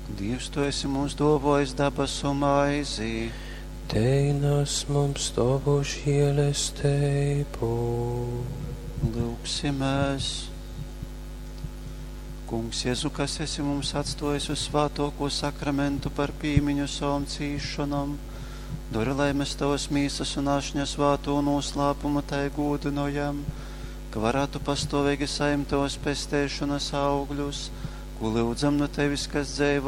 Dievs, tu esi mums dovojis dabasu maizi. Teinas mums tavu žēlastību. Lūksimies. Kungs, Jēzu, kas esi mums atstājis uz svētāko sakramentu par pīmiņu savam cīšanam, dori, lai mēs tavas mīsas un ašņa svēto noslēpumu tai gūdinojam, ka varētu pastāvīgi saņemt tavas pestēšanas augļus, ko lūdzam no tevis, kas dzēvo